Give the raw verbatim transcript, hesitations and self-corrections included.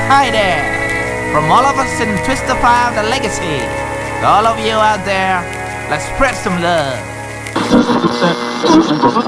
Hi there! From all of us in Twister five The Legacy, to all of you out there, let's spread some love.